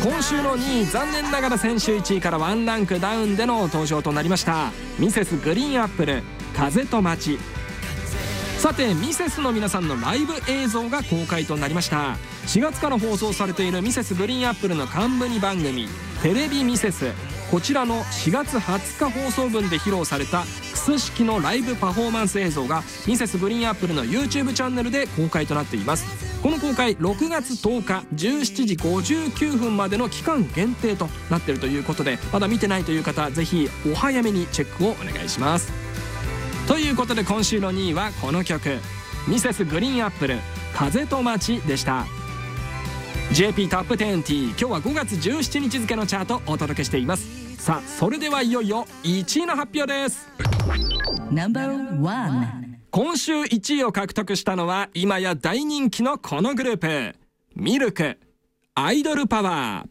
今週の2位、残念ながら先週1位からワンランクダウンでの登場となりましたミセスグリーンアップル、風と街。さてミセスの皆さんのライブ映像が公開となりました。4月から放送されているミセスグリーンアップルの冠番組テレビミセス、こちらの4月20日放送分で披露されたクス式のライブパフォーマンス映像がミセスグリーンアップルの YouTube チャンネルで公開となっています。この公開6月10日17時59分までの期間限定となっているということで、まだ見てないという方ぜひお早めにチェックをお願いします。ということで今週の2位はこの曲、ミセスグリーンアップル、風と街でした。 JP トップ 10T、 今日は5月17日付のチャートをお届けしています。さあそれではいよいよ1位の発表です。 No.1、 今週1位を獲得したのは今や大人気のこのグループ、ミルク、アイドルパワー。